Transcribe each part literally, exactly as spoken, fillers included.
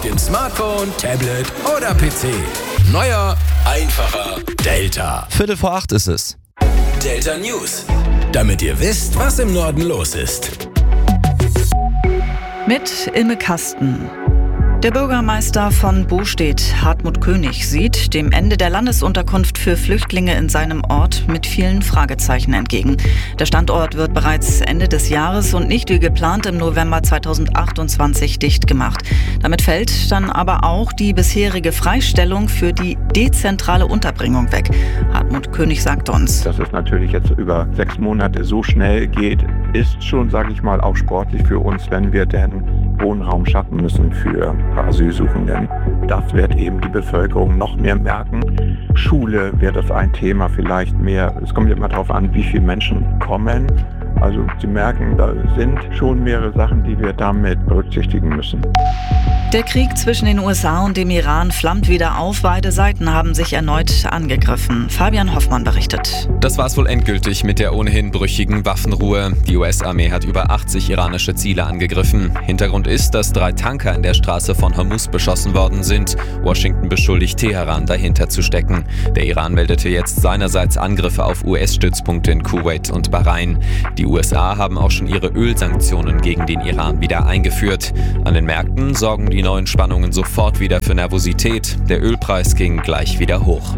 Auf dem Smartphone, Tablet oder P C. Neuer, einfacher Delta. Viertel vor acht ist es. Delta News. Damit ihr wisst, was im Norden los ist. Mit Ilme Kasten. Der Bürgermeister von Bostedt, Hartmut König, sieht dem Ende der Landesunterkunft für Flüchtlinge in seinem Ort mit vielen Fragezeichen entgegen. Der Standort wird bereits Ende des Jahres und nicht wie geplant im November zweitausendachtundzwanzig dicht gemacht. Damit fällt dann aber auch die bisherige Freistellung für die dezentrale Unterbringung weg. Hartmut König sagt uns: Dass es natürlich jetzt über sechs Monate so schnell geht, ist schon, sage ich mal, auch sportlich für uns, wenn wir denn Wohnraum schaffen müssen für Asylsuchenden. Das wird eben die Bevölkerung noch mehr merken. Schule wird das ein Thema vielleicht mehr. Es kommt immer darauf an, wie viele Menschen kommen. Also Sie merken, da sind schon mehrere Sachen, die wir damit berücksichtigen müssen. Der Krieg zwischen den U S A und dem Iran flammt wieder auf. Beide Seiten haben sich erneut angegriffen. Fabian Hoffmann berichtet. Das war's wohl endgültig mit der ohnehin brüchigen Waffenruhe. Die U S-Armee hat über achtzig iranische Ziele angegriffen. Hintergrund ist, dass drei Tanker in der Straße von Hormuz beschossen worden sind. Washington beschuldigt Teheran, dahinter zu stecken. Der Iran meldete jetzt seinerseits Angriffe auf U S-Stützpunkte in Kuwait und Bahrain. Die U S A haben auch schon ihre Ölsanktionen gegen den Iran wieder eingeführt. An den Märkten sorgen die neuen Spannungen sofort wieder für Nervosität. Der Ölpreis ging gleich wieder hoch.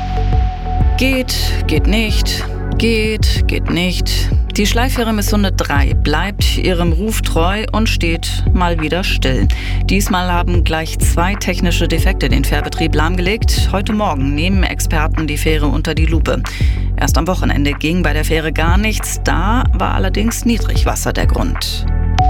Geht, geht nicht, geht, geht nicht. Die Schleifähre Missunde drei bleibt ihrem Ruf treu und steht mal wieder still. Diesmal haben gleich zwei technische Defekte den Fährbetrieb lahmgelegt. Heute Morgen nehmen Experten die Fähre unter die Lupe. Erst am Wochenende ging bei der Fähre gar nichts. Da war allerdings Niedrigwasser der Grund.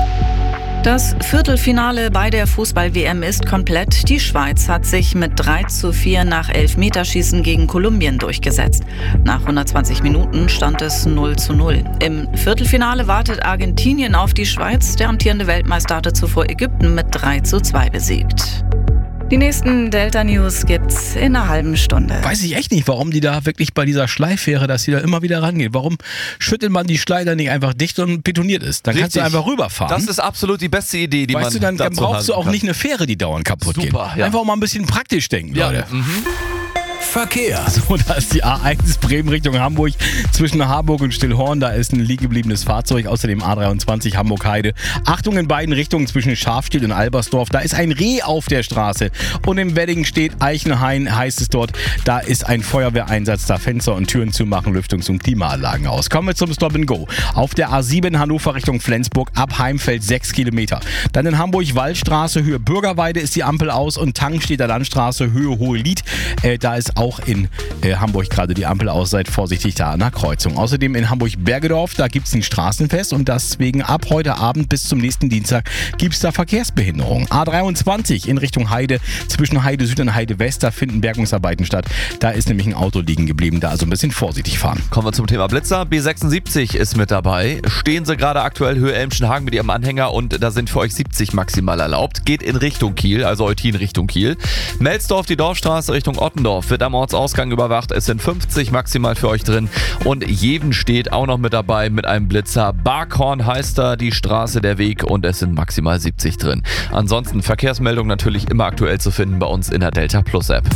Das Viertelfinale bei der Fußball-W M ist komplett. Die Schweiz hat sich mit drei zu vier nach Elfmeterschießen gegen Kolumbien durchgesetzt. Nach hundertzwanzig Minuten stand es null zu null. Im Viertelfinale wartet Argentinien auf die Schweiz. Der amtierende Weltmeister hatte zuvor Ägypten mit drei zu zwei besiegt. Die nächsten Delta News gibt's in einer halben Stunde. Weiß ich echt nicht, warum die da wirklich bei dieser Schleiffähre, dass die da immer wieder rangeht. Warum schüttelt man die Schleider nicht einfach dicht und betoniert ist? Dann Richtig. Kannst du einfach rüberfahren. Das ist absolut die beste Idee, die weißt man du, dann, dann brauchst du auch kann. nicht eine Fähre, die dauernd kaputt Super, geht. Ja. Einfach mal ein bisschen praktisch denken, ja. Leute. Mhm. Verkehr. So, da ist die A eins Bremen Richtung Hamburg. Zwischen Harburg und Stillhorn, da ist ein liegen gebliebenes Fahrzeug. Außerdem A dreiundzwanzig Hamburg-Heide. Achtung in beiden Richtungen zwischen Schafstiel und Albersdorf. Da ist ein Reh auf der Straße. Und im Wedding steht Eichenhain, heißt es dort. Da ist ein Feuerwehreinsatz, da Fenster und Türen zumachen, Lüftungs- und Klimaanlagen aus. Kommen wir zum Stop and Go. Auf der A sieben Hannover Richtung Flensburg, ab Heimfeld sechs Kilometer. Dann in Hamburg Waldstraße, Höhe Bürgerweide ist die Ampel aus und Tankstädter Landstraße, Höhe Hohelied. Äh, da ist auch in äh, Hamburg gerade die Ampel aus, seid vorsichtig da an der Kreuzung. Außerdem in Hamburg-Bergedorf, da gibt es ein Straßenfest und deswegen ab heute Abend bis zum nächsten Dienstag gibt es da Verkehrsbehinderung. A dreiundzwanzig in Richtung Heide, zwischen Heide Süd und Heide West, da finden Bergungsarbeiten statt. Da ist nämlich ein Auto liegen geblieben, da also ein bisschen vorsichtig fahren. Kommen wir zum Thema Blitzer. B sechsundsiebzig ist mit dabei. Stehen sie gerade aktuell Höhe Elmschenhagen mit ihrem Anhänger und da sind für euch siebzig maximal erlaubt. Geht in Richtung Kiel, also Eutin Richtung Kiel. Melsdorf, die Dorfstraße Richtung Ottendorf wird am Ortsausgang überwacht. Es sind fünfzig maximal für euch drin. Und Jeven steht auch noch mit dabei mit einem Blitzer. Barkhorn heißt da die Straße, der Weg und es sind maximal siebzig drin. Ansonsten Verkehrsmeldung natürlich immer aktuell zu finden bei uns in der Delta Plus App.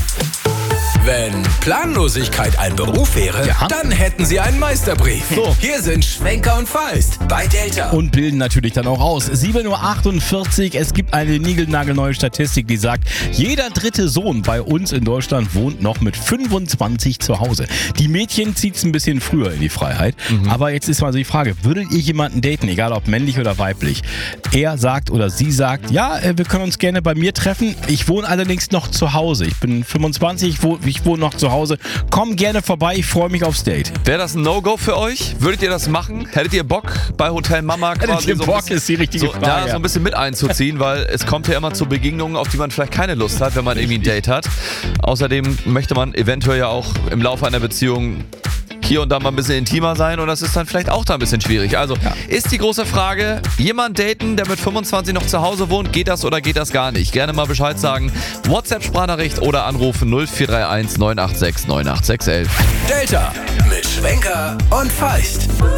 Wenn Planlosigkeit ein Beruf wäre, ja. dann hätten Sie einen Meisterbrief. So. Hier sind Schwenker und Feist bei Delta. Und bilden natürlich dann auch aus. sieben Uhr achtundvierzig, es gibt eine niegelnagelneue Statistik, die sagt, jeder dritte Sohn bei uns in Deutschland wohnt noch mit fünfundzwanzig zu Hause. Die Mädchen zieht es ein bisschen früher in die Freiheit. Mhm. Aber jetzt ist mal so die Frage, würdet ihr jemanden daten, egal ob männlich oder weiblich? Er sagt oder sie sagt, ja, wir können uns gerne bei mir treffen. Ich wohne allerdings noch zu Hause. Ich bin fünfundzwanzig, ich wohne Ich wohne noch zu Hause. Komm gerne vorbei, ich freue mich aufs Date. Wäre das ein No-Go für euch? Würdet ihr das machen? Hättet ihr Bock bei Hotel Mama quasi Hättet ihr so, Bock, ein bisschen, ist die richtige so, Frage. ja, so ein bisschen mit einzuziehen, weil es kommt ja immer zu Begegnungen, auf die man vielleicht keine Lust hat, wenn man irgendwie ein Date hat. Außerdem möchte man eventuell ja auch im Laufe einer Beziehung hier und da mal ein bisschen intimer sein und das ist dann vielleicht auch da ein bisschen schwierig. Also ja. Ist die große Frage, jemand daten, der mit fünfundzwanzig noch zu Hause wohnt, geht das oder geht das gar nicht? Gerne mal Bescheid sagen. WhatsApp-Sprachnachricht oder anrufen null vier drei eins neun acht sechs neun acht sechs eins eins. Delta mit Schwenker und Feist.